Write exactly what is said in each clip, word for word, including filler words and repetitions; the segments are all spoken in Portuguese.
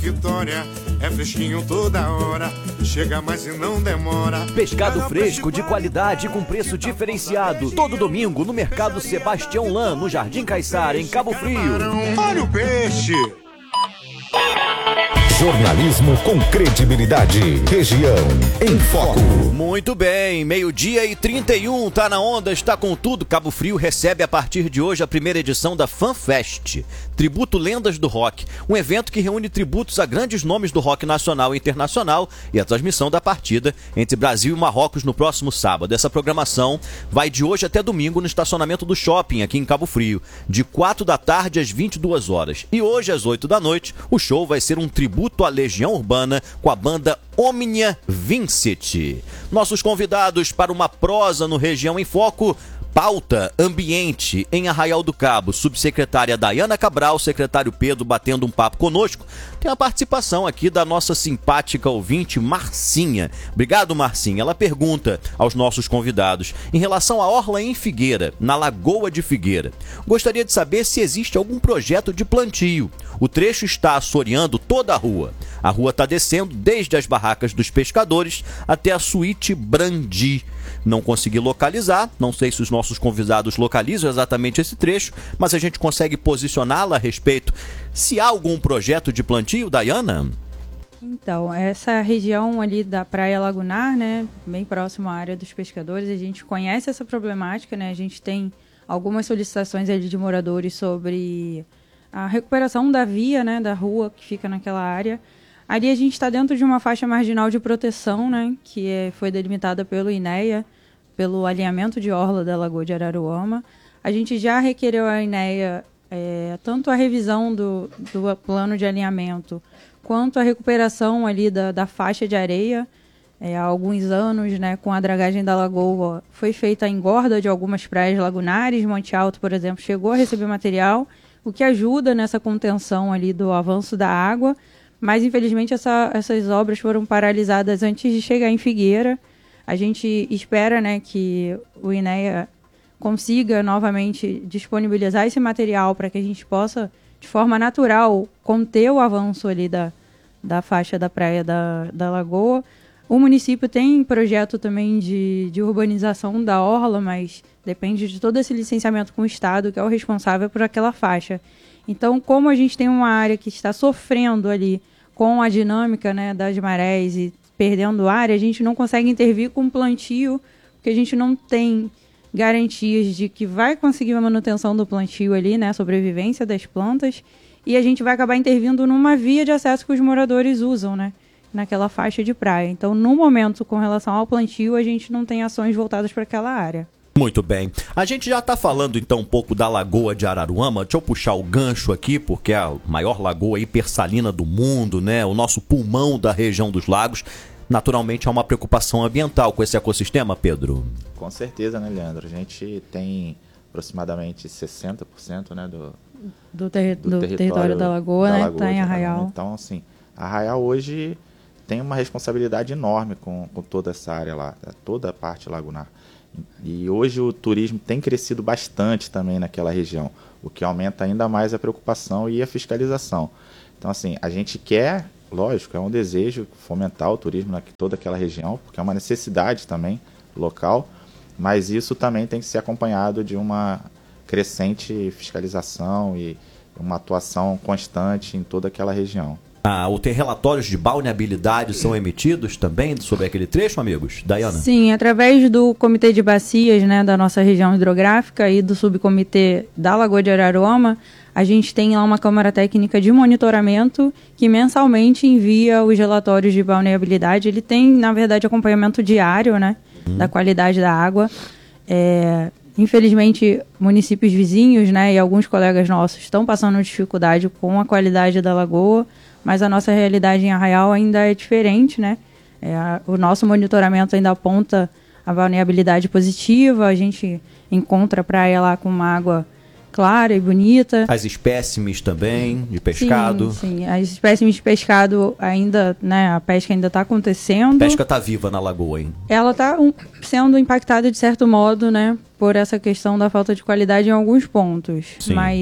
Vitória, é fresquinho toda hora, chega mais e não demora. Pescado fresco de qualidade com preço diferenciado. Todo domingo no Mercado Sebastião Lan, no Jardim Caiçara, em Cabo Frio. Olha o peixe! Jornalismo com credibilidade. Região em Foco. Muito bem, meio-dia e trinta e um, tá na onda, está com tudo. Cabo Frio recebe a partir de hoje a primeira edição da FanFest, Tributo Lendas do Rock, um evento que reúne tributos a grandes nomes do rock nacional e internacional, e a transmissão da partida entre Brasil e Marrocos no próximo sábado. Essa programação vai de hoje até domingo no estacionamento do shopping aqui em Cabo Frio, de quatro da tarde às vinte e duas horas. E hoje às oito da noite, o show vai ser um tributo à Legião Urbana com a banda Omnia Vincit. Nossos convidados para uma prosa no Região em Foco: Pauta Ambiente em Arraial do Cabo, subsecretária Dayana Cabral, secretário Pedro batendo um papo conosco. Tem a participação aqui da nossa simpática ouvinte Marcinha. Obrigado, Marcinha. Ela pergunta aos nossos convidados em relação à orla em Figueira, na Lagoa de Figueira. Gostaria de saber se existe algum projeto de plantio. O trecho está assoreando toda a rua. A rua está descendo desde as barracas dos pescadores até a suíte Brandi. Não consegui localizar, não sei se os nossos convidados localizam exatamente esse trecho, mas a gente consegue posicioná-la a respeito. Se há algum projeto de plantio, Dayana? Então, essa região ali da Praia Lagunar, né, bem próximo à área dos pescadores, a gente conhece essa problemática, né, a gente tem algumas solicitações ali de moradores sobre a recuperação da via, né, da rua que fica naquela área. Ali a gente está dentro de uma faixa marginal de proteção, né, que é, foi delimitada pelo INEA, pelo alinhamento de orla da Lagoa de Araruama. A gente já requereu à INEA é, tanto a revisão do, do plano de alinhamento, quanto a recuperação ali da, da faixa de areia. É, há alguns anos, né, com a dragagem da lagoa, foi feita a engorda de algumas praias lagunares. Monte Alto, por exemplo, chegou a receber material, o que ajuda nessa contenção ali do avanço da água. Mas, infelizmente, essa, essas obras foram paralisadas antes de chegar em Figueira. A gente espera, né, que o INEA consiga novamente disponibilizar esse material para que a gente possa, de forma natural, conter o avanço ali da, da faixa da praia da, da Lagoa. O município tem projeto também de, de urbanização da orla, mas depende de todo esse licenciamento com o Estado, que é o responsável por aquela faixa. Então, como a gente tem uma área que está sofrendo ali com a dinâmica, né, das marés e perdendo área, a gente não consegue intervir com plantio, porque a gente não tem garantias de que vai conseguir a manutenção do plantio ali, né, a sobrevivência das plantas, e a gente vai acabar intervindo numa via de acesso que os moradores usam, né, naquela faixa de praia. Então, no momento, com relação ao plantio, a gente não tem ações voltadas para aquela área. Muito bem. A gente já está falando então um pouco da Lagoa de Araruama. Deixa eu puxar o gancho aqui, porque é a maior lagoa hipersalina do mundo, né? O nosso pulmão da região dos lagos. Naturalmente há uma preocupação ambiental com esse ecossistema, Pedro? Com certeza, né, Leandro? A gente tem aproximadamente sessenta por cento, né, do, do, ter, do, do território, território da Lagoa, da né? Lagoa Está em Arraial. Arraial. Então, assim, Arraial hoje tem uma responsabilidade enorme com, com toda essa área lá, toda a parte lagunar. E hoje o turismo tem crescido bastante também naquela região, o que aumenta ainda mais a preocupação e a fiscalização. Então, assim, a gente quer, lógico, é um desejo fomentar o turismo em toda aquela região, porque é uma necessidade também local, mas isso também tem que ser acompanhado de uma crescente fiscalização e uma atuação constante em toda aquela região. Ah, ou tem relatórios de balneabilidade são emitidos também sobre aquele trecho, amigos? Dayana? Sim, através do Comitê de Bacias, né, da nossa região hidrográfica e do subcomitê da Lagoa de Araruama, a gente tem lá uma câmara técnica de monitoramento que mensalmente envia os relatórios de balneabilidade. Ele tem, na verdade, acompanhamento diário, né, hum. da qualidade da água. É, infelizmente, municípios vizinhos, né, e alguns colegas nossos estão passando dificuldade com a qualidade da lagoa, mas a nossa realidade em Arraial ainda é diferente, né? É, a, o nosso monitoramento ainda aponta a balneabilidade positiva, a gente encontra a praia lá com uma água clara e bonita. As espécimes também de pescado. Sim, sim. As espécimes de pescado ainda, né, a pesca ainda está acontecendo. A pesca está viva na lagoa, hein? Ela está um, sendo impactada de certo modo, né, por essa questão da falta de qualidade em alguns pontos. Sim. Mas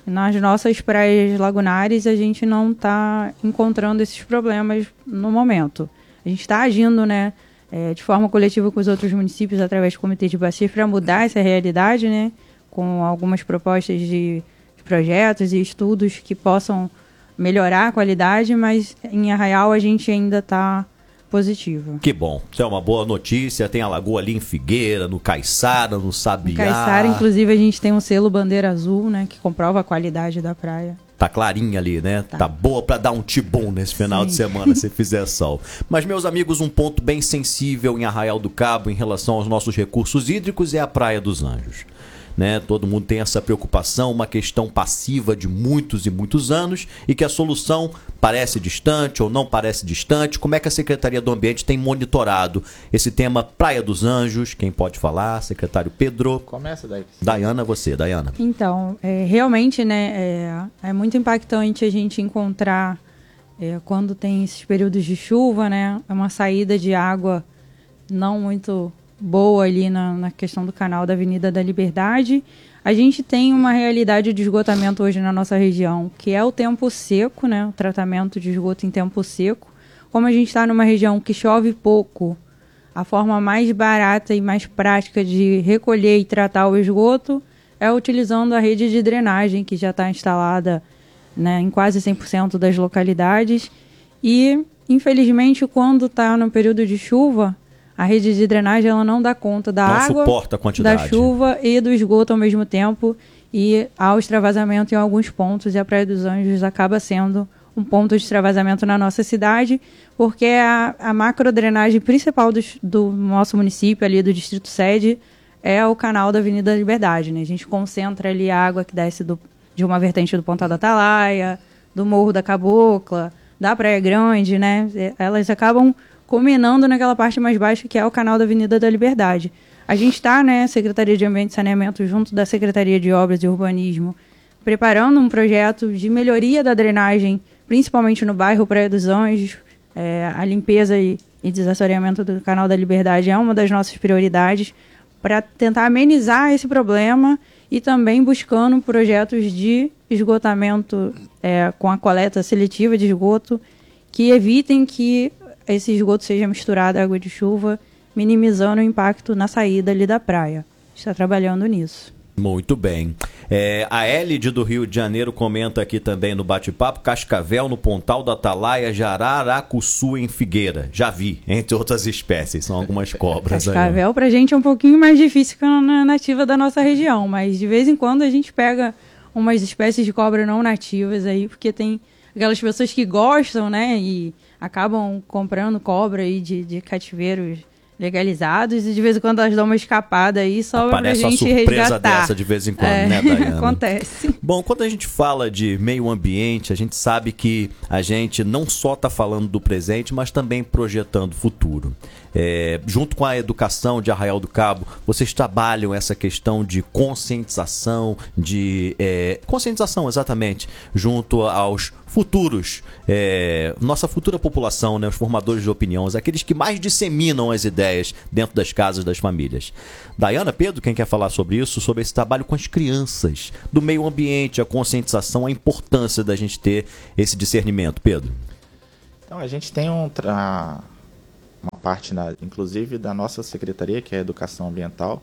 nas nossas praias lagunares a gente não está encontrando esses problemas no momento. A gente está agindo, né, é, de forma coletiva com os outros municípios através do Comitê de Bacias para mudar essa realidade, né, com algumas propostas de, de projetos e estudos que possam melhorar a qualidade, mas em Arraial a gente ainda está positivo. Que bom, isso é uma boa notícia. Tem a lagoa ali em Figueira, no Caiçara, no Sabiá. No Caiçara, inclusive, a gente tem um selo bandeira azul, né, que comprova a qualidade da praia. Tá clarinha ali, né? Tá, tá boa pra dar um tibum nesse final Sim. de semana, se fizer sol. Mas, meus amigos, um ponto bem sensível em Arraial do Cabo em relação aos nossos recursos hídricos é a Praia dos Anjos. Né? Todo mundo tem essa preocupação, uma questão passiva de muitos e muitos anos e que a solução parece distante ou não parece distante. Como é que a Secretaria do Ambiente tem monitorado esse tema Praia dos Anjos? Quem pode falar? Secretário Pedro. Começa daí. Dayana, você, Dayana. Então, é, realmente, né, é, é muito impactante a gente encontrar, é, quando tem esses períodos de chuva, né, é uma saída de água não muito boa ali na, na questão do canal da Avenida da Liberdade. A gente tem uma realidade de esgotamento hoje na nossa região, que é o tempo seco, né? O tratamento de esgoto em tempo seco. Como a gente está numa região que chove pouco, a forma mais barata e mais prática de recolher e tratar o esgoto é utilizando a rede de drenagem, que já está instalada, né, em quase cem por cento das localidades. E, infelizmente, quando está no período de chuva, a rede de drenagem ela não dá conta da não água, suporta a quantidade. Da chuva e do esgoto ao mesmo tempo, e há o extravasamento em alguns pontos, e a Praia dos Anjos acaba sendo um ponto de extravasamento na nossa cidade, porque a, a macrodrenagem principal do, do nosso município, ali do Distrito Sede, é o canal da Avenida da Liberdade. Né? A gente concentra ali a água que desce do, de uma vertente do Pontal da Atalaia, do Morro da Cabocla, da Praia Grande, né? Elas acabam culminando naquela parte mais baixa que é o canal da Avenida da Liberdade. A gente está, né, Secretaria de Ambiente e Saneamento, junto da Secretaria de Obras e Urbanismo, preparando um projeto de melhoria da drenagem, principalmente no bairro Praia dos Anjos. É, a limpeza e, e desassoreamento do canal da Liberdade é uma das nossas prioridades para tentar amenizar esse problema e também buscando projetos de esgotamento é, com a coleta seletiva de esgoto que evitem que esse esgoto seja misturado à água de chuva, minimizando o impacto na saída ali da praia. Está trabalhando nisso. Muito bem. É, a Elide do Rio de Janeiro comenta aqui também no bate-papo: Cascavel no Pontal da Atalaia, Jararacuçu em Figueira. Já vi, entre outras espécies, são algumas cobras. Cascavel aí. Pra gente é um pouquinho mais difícil que a nativa da nossa região, mas de vez em quando a gente pega umas espécies de cobra não nativas aí, porque tem aquelas pessoas que gostam, né, e acabam comprando cobra aí de, de cativeiros legalizados, e de vez em quando elas dão uma escapada aí só pra gente resgatar. Aparece uma surpresa dessa de vez em quando, é, né, Dayana? Acontece. Bom, quando a gente fala de meio ambiente, a gente sabe que a gente não só está falando do presente, mas também projetando o futuro. É, junto com a educação de Arraial do Cabo, vocês trabalham essa questão de conscientização, de é, conscientização, exatamente, junto aos futuros, é, nossa futura população, né, os formadores de opiniões, aqueles que mais disseminam as ideias dentro das casas das famílias. Dayana, Pedro, quem quer falar sobre isso, sobre esse trabalho com as crianças, do meio ambiente, a conscientização, a importância da gente ter esse discernimento, Pedro? Então, a gente tem um tra... uma parte, na, inclusive, da nossa secretaria, que é a Educação Ambiental,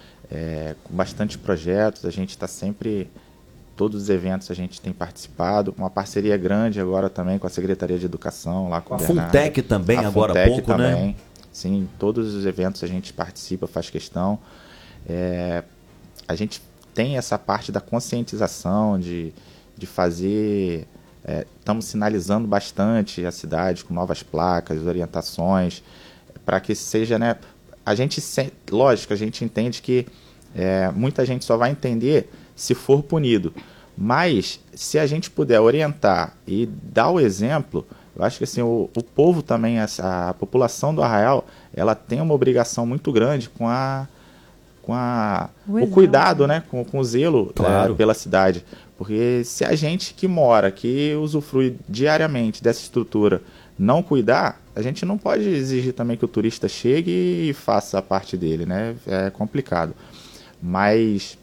é, com bastante projetos. A gente está sempre, todos os eventos a gente tem participado, uma parceria grande agora também com a Secretaria de Educação, lá com a o Funtec também, a agora há pouco, também, né? Sim, todos os eventos a gente participa, faz questão. É, a gente tem essa parte da conscientização, de, de fazer... Estamos é, sinalizando bastante a cidade com novas placas, orientações, para que seja, né? A gente, lógico, a gente entende que é, muita gente só vai entender se for punido, mas se a gente puder orientar e dar o exemplo, eu acho que assim, o, o povo também, a, a população do Arraial, ela tem uma obrigação muito grande com a com a, o, o cuidado, né? com, com o zelo, claro, é, pela cidade. Porque se a gente que mora, que usufrui diariamente dessa estrutura, não cuidar, a gente não pode exigir também que o turista chegue e faça a parte dele, né? É complicado. Mas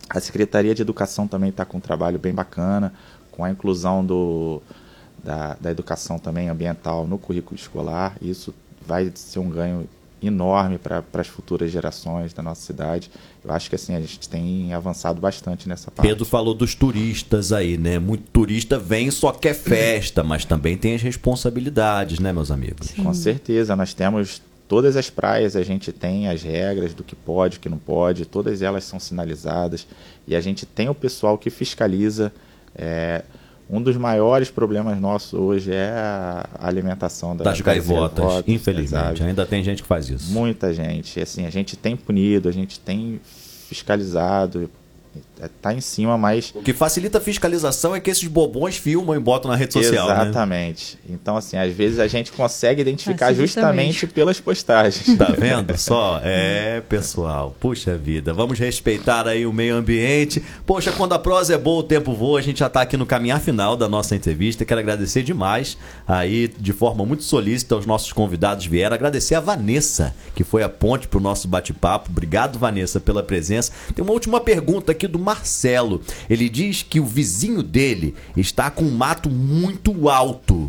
A Secretaria de Educação também está com um trabalho bem bacana, com a inclusão do, da, da educação também ambiental no currículo escolar. Isso vai ser um ganho enorme para as futuras gerações da nossa cidade. Eu acho que assim, a gente tem avançado bastante nessa parte. Pedro falou dos turistas aí, né? Muito turista vem e só quer festa, mas também tem as responsabilidades, né, meus amigos? Com certeza, nós temos todas as praias, a gente tem as regras do que pode, o que não pode, todas elas são sinalizadas e a gente tem o pessoal que fiscaliza. É, um dos maiores problemas nossos hoje é a alimentação das, das gaivotas, das gaivotas, infelizmente. Ainda tem gente que faz isso. Muita gente. Assim, a gente tem punido, a gente tem fiscalizado, está em cima, mas... O que facilita a fiscalização é que esses bobões filmam e botam na rede social, Exatamente. Né? Então, assim, às vezes a gente consegue identificar Facilita justamente mesmo. pelas postagens. Tá vendo só? É, pessoal, puxa vida, vamos respeitar aí o meio ambiente. Poxa, quando a prosa é boa, o tempo voa, a gente já tá aqui no caminhar final da nossa entrevista. Quero agradecer demais aí, de forma muito solícita, aos nossos convidados vieram. Agradecer a Vanessa, que foi a ponte pro nosso bate-papo. Obrigado, Vanessa, pela presença. Tem uma última pergunta aqui do Marcelo. Ele diz que o vizinho dele está com um mato muito alto.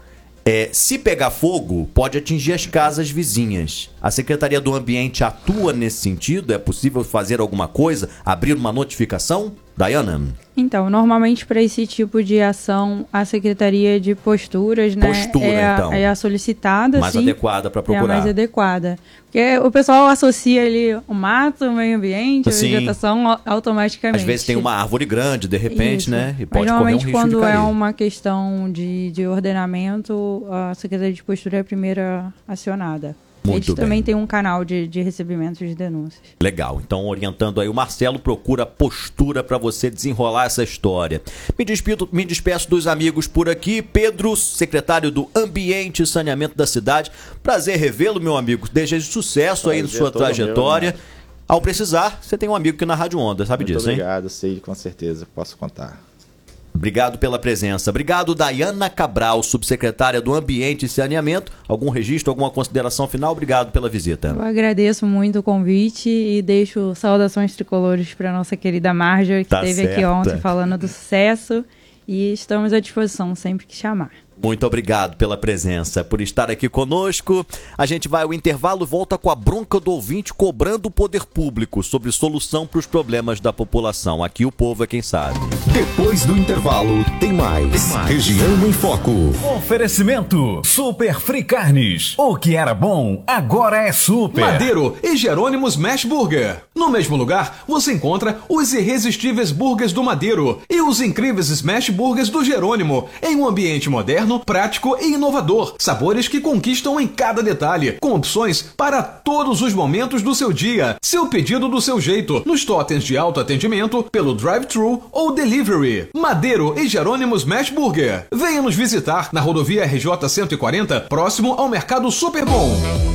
É, se pegar fogo, pode atingir as casas vizinhas. A Secretaria do Ambiente atua nesse sentido? É possível fazer alguma coisa? Abrir uma notificação? Dayana? Então, normalmente para esse tipo de ação, a Secretaria de Posturas, né, Postura, é, a, então. é a solicitada, Mais sim, adequada para procurar. É a mais adequada. Porque o pessoal associa ali o mato, o meio ambiente, a Sim. vegetação automaticamente. Às vezes tem uma árvore grande, de repente, Isso. né? E Mas pode correr um normalmente risco de quando cair. é uma questão de, de ordenamento, a Secretaria de Postura é a primeira acionada. Muito Eles também bem. têm um canal de, de recebimento de denúncias. Legal, então orientando aí o Marcelo, procura Postura para você desenrolar essa história. Me despido, me despeço dos amigos por aqui. Pedro, secretário do Ambiente e Saneamento da cidade. Prazer revê-lo, meu amigo. Desejo sucesso aí na Prazer sua todo trajetória. meu, né? Ao precisar, você tem um amigo aqui na Rádio Onda, sabe Muito disso, hein? obrigado, sei com certeza, posso contar. Obrigado pela presença. Obrigado, Dayana Cabral, subsecretária do Ambiente e Saneamento. Algum registro, alguma consideração final? Obrigado pela visita. Eu agradeço muito o convite e deixo saudações tricolores para nossa querida Marjorie, que Tá esteve aqui certa. ontem falando do sucesso, e estamos à disposição sempre que chamar. Muito obrigado pela presença, por estar aqui conosco. A gente vai ao intervalo e volta com a bronca do ouvinte cobrando o poder público sobre solução para os problemas da população. Aqui o povo é quem sabe. Depois do intervalo, tem mais. Região em Foco. Oferecimento Super Free Carnes. O que era bom, agora é super. Madeiro e Jerônimo Smash Burger. No mesmo lugar, você encontra os irresistíveis burgers do Madeiro e os incríveis Smash Burgers do Jerônimo, em um ambiente moderno, prático e inovador. Sabores que conquistam em cada detalhe, com opções para todos os momentos do seu dia. Seu pedido do seu jeito, nos totens de autoatendimento, pelo drive-thru ou delivery. Madeiro e Jerônimo Smash Burger. Venha nos visitar na rodovia R J cento e quarenta, próximo ao Mercado Super Bom.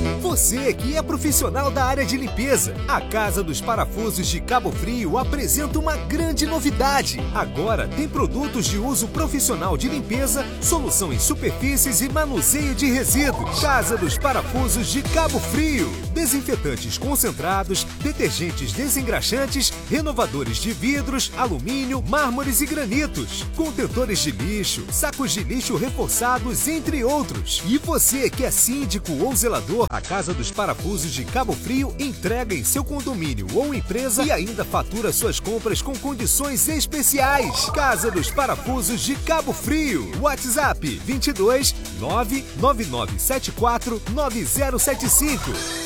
Você que é profissional da área de limpeza, a Casa dos Parafusos de Cabo Frio apresenta uma grande novidade. Agora tem produtos de uso profissional de limpeza, solução em superfícies e manuseio de resíduos. Casa dos Parafusos de Cabo Frio. Desinfetantes concentrados, detergentes desengraxantes, renovadores de vidros, alumínio, mármores e granitos, contentores de lixo, sacos de lixo reforçados, entre outros. E você que é síndico ou zelador, a Casa dos Parafusos de Cabo Frio entrega em seu condomínio ou empresa e ainda fatura suas compras com condições especiais. Casa dos Parafusos de Cabo Frio. WhatsApp vinte e dois nove nove nove sete quatro nove zero sete cinco.